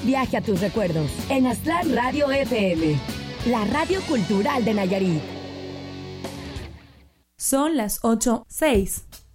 viaje a tus recuerdos en Aztlán Radio FM, la radio cultural de Nayarit. Son las 8:06.